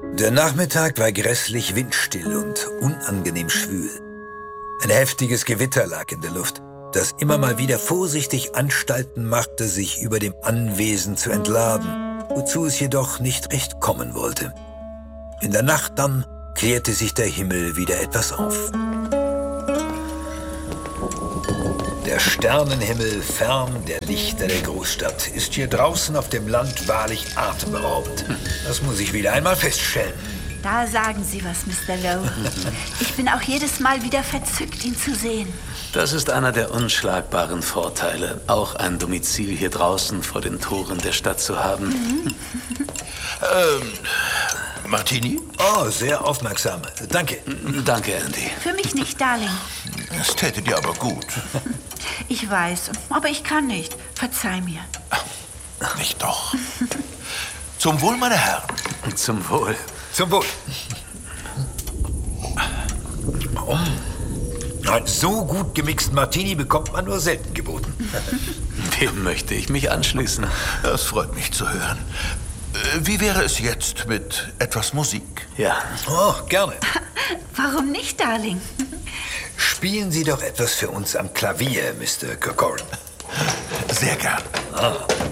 Der Nachmittag war grässlich windstill und unangenehm schwül. Ein heftiges Gewitter lag in der Luft, das immer mal wieder vorsichtig Anstalten machte, sich über dem Anwesen zu entladen, wozu es jedoch nicht recht kommen wollte. In der Nacht dann klärte sich der Himmel wieder etwas auf. Der Sternenhimmel fern der Lichter der Großstadt ist hier draußen auf dem Land wahrlich atemberaubend. Das muss ich wieder einmal feststellen. Da sagen Sie was, Mr. Lowe. Ich bin auch jedes Mal wieder verzückt, ihn zu sehen. Das ist einer der unschlagbaren Vorteile, auch ein Domizil hier draußen vor den Toren der Stadt zu haben. Martini? Oh, sehr aufmerksam. Danke. Danke, Andy. Für mich nicht, Darling. Es täte dir aber gut. Ich weiß, aber ich kann nicht. Verzeih mir. Nicht doch. Zum Wohl, meine Herren. Zum Wohl. Zum Wohl. Einen so gut gemixten Martini bekommt man nur selten geboten. Dem möchte ich mich anschließen. Das freut mich zu hören. Wie wäre es jetzt mit etwas Musik? Ja. Oh, gerne. Warum nicht, Darling? Spielen Sie doch etwas für uns am Klavier, Mr. Corcoran. Sehr gern.